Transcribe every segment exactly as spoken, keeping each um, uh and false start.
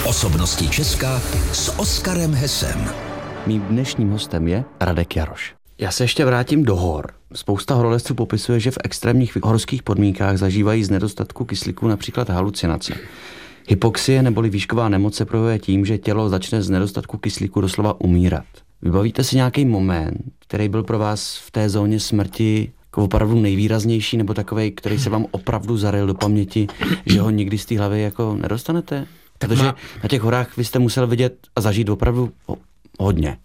Osobnosti Česka s Oskarem Hesem. Mým dnešním hostem je Radek Jaroš. Já se ještě vrátím do hor. Spousta horolezců popisuje, že v extrémních horských podmínkách zažívají z nedostatku kyslíku například halucinace. Hypoxie neboli výšková nemoc se projevuje tím, že tělo začne z nedostatku kyslíku doslova umírat. Vybavíte si nějaký moment, který byl pro vás v té zóně smrti jako opravdu nejvýraznější, nebo takovej, který se vám opravdu zaryl do paměti, že ho nikdy z té hlavy jako nedostanete? Protože má... na těch horách vy jste musel vidět a zažít opravdu hodně.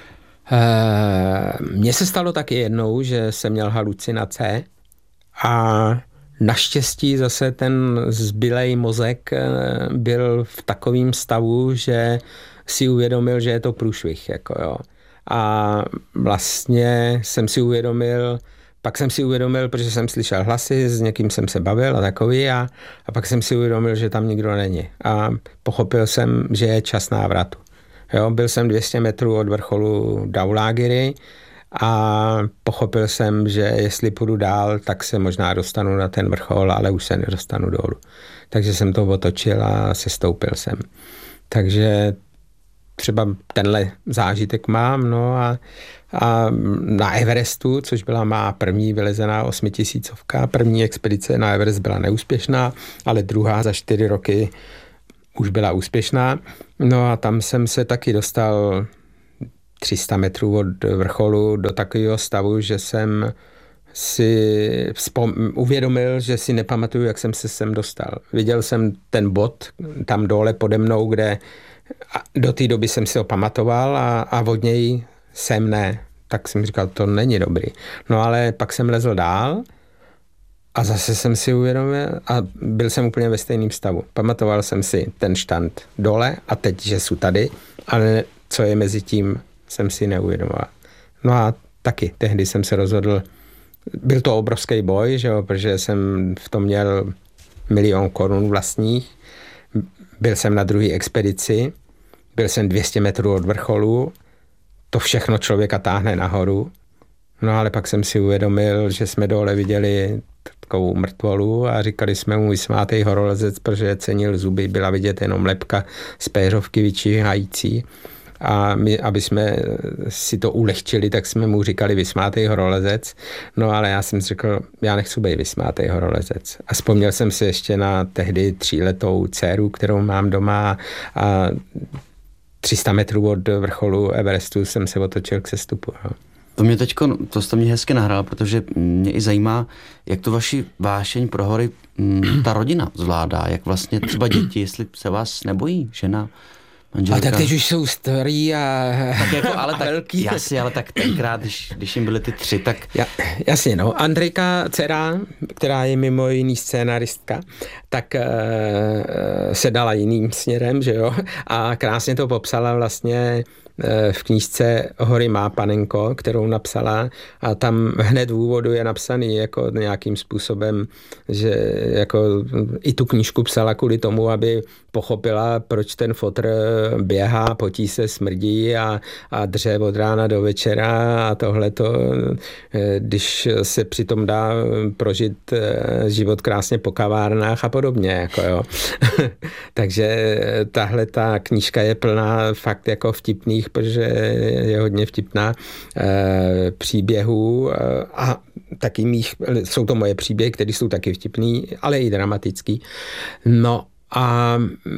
Mně se stalo taky jednou, že jsem měl halucinace a naštěstí zase ten zbylej mozek byl v takovém stavu, že si uvědomil, že je to průšvih. Jako jo. A vlastně jsem si uvědomil, pak jsem si uvědomil, protože jsem slyšel hlasy, s někým jsem se bavil a takový a, a pak jsem si uvědomil, že tam nikdo není. A pochopil jsem, že je čas návratu. Jo, byl jsem dvě stě metrů od vrcholu Daulagiri a pochopil jsem, že jestli půjdu dál, tak se možná dostanu na ten vrchol, ale už se nedostanu dolů. Takže jsem to otočil a sestoupil jsem. Takže třeba tenhle zážitek mám, no a, a na Everestu, což byla má první vylezená osmitisícovka, první expedice na Everest byla neúspěšná, ale druhá za čtyři roky už byla úspěšná. No a tam jsem se taky dostal tři sta metrů od vrcholu do takového stavu, že jsem si vzpom- uvědomil, že si nepamatuju, jak jsem se sem dostal. Viděl jsem ten bod tam dole pode mnou, kde do té doby jsem si ho pamatoval a, a od něj jsem ne. Tak jsem říkal, to není dobrý. No ale pak jsem lezl dál a zase jsem si uvědomil a byl jsem úplně ve stejném stavu. Pamatoval jsem si ten štand dole a teď, že jsou tady, ale co je mezi tím, jsem si neuvědomoval. No a taky tehdy jsem se rozhodl, byl to obrovský boj, že jo, protože jsem v tom měl milion korun vlastních, byl jsem na druhé expedici, byl jsem dvě stě metrů od vrcholu, to všechno člověka táhne nahoru, no ale pak jsem si uvědomil, že jsme dole viděli takovou mrtvolu a říkali jsme mu vysmátej horolezec, protože cenil zuby, byla vidět jenom lebka z péřovky vyčíhající. A my, aby jsme si to ulehčili, tak jsme mu říkali vysmátej horolezec. No ale já jsem řekl, já nechci být vysmátej horolezec. A vzpomněl jsem si ještě na tehdy tříletou dceru, kterou mám doma a tři sta metrů od vrcholu Everestu jsem se otočil k sestupu. No. To mě teďko, to jste mě hezky nahrál, protože mě i zajímá, jak to vaši vášeň pro hory m, ta rodina zvládá, jak vlastně třeba děti, jestli se vás nebojí, žena, manželka. A tak teď už jsou starý a, tak jako, ale a tak, velký. Jasně, ale tak tenkrát, když, když jim byly ty tři, tak... Ja, jasně, no. Andrejka, dcera, která je mimo jiný scénaristka, tak e, se dala jiným směrem, že jo, a krásně to popsala vlastně v knížce Hory má panenko, kterou napsala a tam hned v úvodu je napsaný jako nějakým způsobem, že jako i tu knížku psala kvůli tomu, aby pochopila, proč ten fotr běhá, potí se, smrdí a, a dře od rána do večera a tohleto, když se přitom dá prožit život krásně po kavárnách a podobně. Jako jo. Takže tahle ta knížka je plná fakt jako vtipných, protože je hodně vtipná e, příběhů a taky mých, jsou to moje příběhy, které jsou taky vtipný, ale i dramatický. No a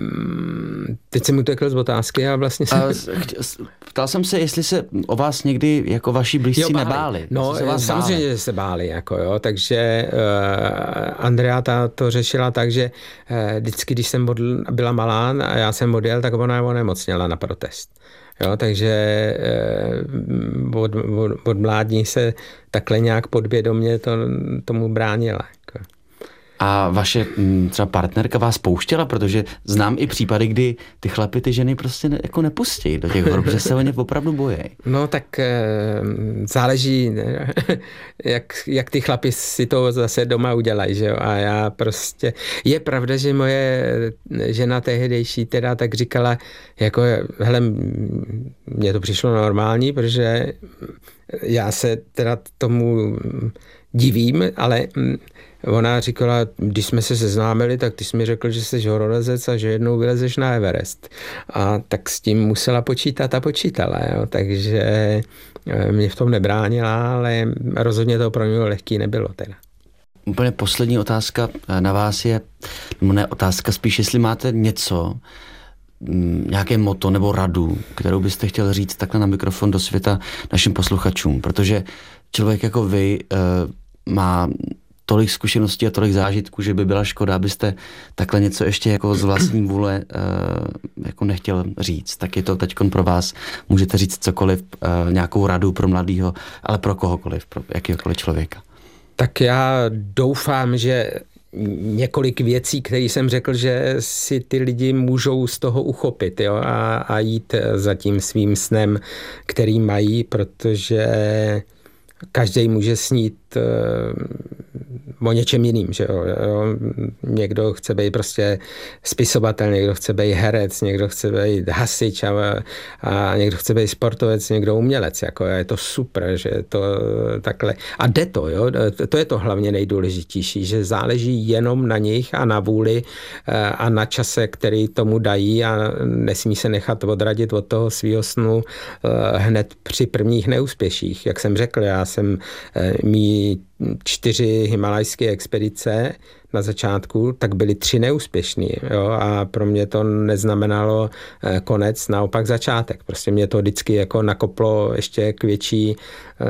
teď jsem utekl z otázky a vlastně jsem... A ptal jsem se, jestli se o vás někdy jako vaši blízcí jo, báli. nebáli. No samozřejmě, báli. že se báli, jako jo, takže uh, Andrea ta to řešila tak, že uh, vždycky, když jsem odl, byla malá a já jsem odjel, tak ona onemocněla na protest. Jo, takže uh, od, od, od mládí se takhle nějak podvědomě to, tomu bránila. Jako. A vaše třeba partnerka vás pouštěla, protože znám i případy, kdy ty chlapy ty ženy prostě ne, jako nepustí do těch hor, protože se o ně opravdu bojí. No tak e, záleží, jak, jak ty chlapi si to zase doma udělají, že jo? A já prostě, je pravda, že moje žena tehdejší teda tak říkala, jako hele, mně to přišlo normální, protože já se teda tomu divím, ale ona říkala, když jsme se seznámili, tak ty jsi mi řekl, že jsi horolezec a že jednou vylezeš na Everest. A tak s tím musela počítat a počítala, jo. Takže mě v tom nebránila, ale rozhodně to pro mě lehký nebylo teda. Úplně poslední otázka na vás je, nebo ne otázka, spíš jestli máte něco, nějaké motto nebo radu, kterou byste chtěl říct takhle na mikrofon do světa našim posluchačům, protože člověk jako vy uh, má tolik zkušeností a tolik zážitků, že by byla škoda, abyste takhle něco ještě jako z vlastní vůle uh, jako nechtěl říct. Tak je to teďkon pro vás, můžete říct cokoliv, uh, nějakou radu pro mladýho, ale pro kohokoliv, pro jakýhokoliv člověka. Tak já doufám, že několik věcí, které jsem řekl, že si ty lidi můžou z toho uchopit, jo, a, a jít za tím svým snem, který mají, protože každý může snít uh, o něčem jiným, že jo? Někdo chce být prostě spisovatel, někdo chce být herec, někdo chce být hasič a, a někdo chce být sportovec, někdo umělec, jako je to super, že to takhle. A jde to, jo? To je to hlavně nejdůležitější, že záleží jenom na nich a na vůli a na čase, který tomu dají a nesmí se nechat odradit od toho svýho snu hned při prvních neúspěších. Jak jsem řekl, já jsem mý čtyři himalajské expedice na začátku, tak byly tři neúspěšný. Jo? A pro mě to neznamenalo konec, naopak začátek. Prostě mě to vždycky jako nakoplo ještě k větší e,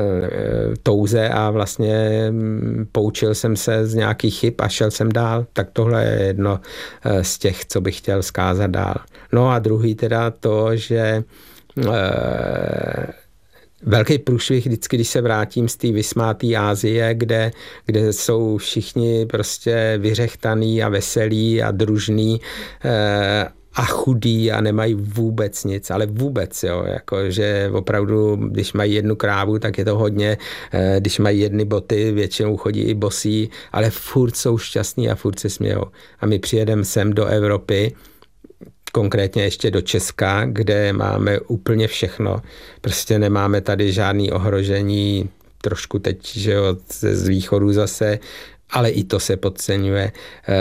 touze a vlastně poučil jsem se z nějakých chyb a šel jsem dál. Tak tohle je jedno z těch, co bych chtěl vzkázat dál. No a druhý teda to, že e, velký průšvih vždycky, když se vrátím z té vysmáté Asie, kde, kde jsou všichni prostě vyřechtaný a veselí a družný eh, a chudí a nemají vůbec nic, ale vůbec, jo, jako, že opravdu, když mají jednu krávu, tak je to hodně, eh, když mají jedny boty, většinou chodí i bosí, ale furt jsou šťastní a furt se smějou. A my přijedeme sem do Evropy, konkrétně ještě do Česka, kde máme úplně všechno. Prostě nemáme tady žádný ohrožení, trošku teď, že jo, z východu zase, ale i to se podceňuje.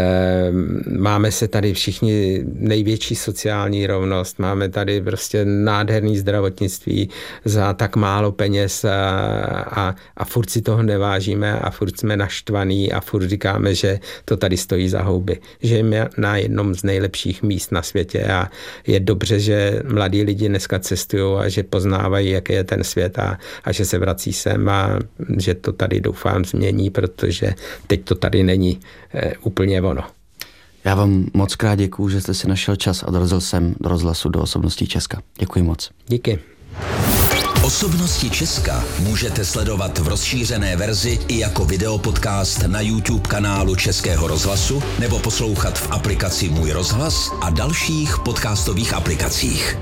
Máme se tady všichni největší sociální rovnost, máme tady prostě nádherný zdravotnictví za tak málo peněz a, a, a furt si toho nevážíme a furt jsme naštvaný a furt říkáme, že to tady stojí za houby. Žijeme na jednom z nejlepších míst na světě a je dobře, že mladí lidi dneska cestují a že poznávají, jaký je ten svět a, a že se vrací sem a že to tady doufám změní, protože teď to tady není e, úplně ono. Já vám moc krát děkuju, že jste si našel čas a dorazil sem do rozhlasu do Osobností Česka. Děkuji moc. Díky. Osobnosti Česka můžete sledovat v rozšířené verzi i jako videopodcast na YouTube kanálu Českého rozhlasu nebo poslouchat v aplikaci Můj rozhlas a dalších podcastových aplikacích.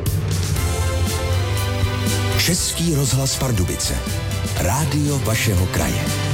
Český rozhlas Pardubice. Rádio vašeho kraje.